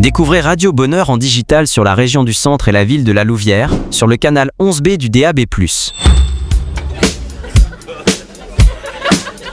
Découvrez Radio Bonheur en digital sur la région du Centre et la ville de La Louvière, sur le canal 11B du DAB+.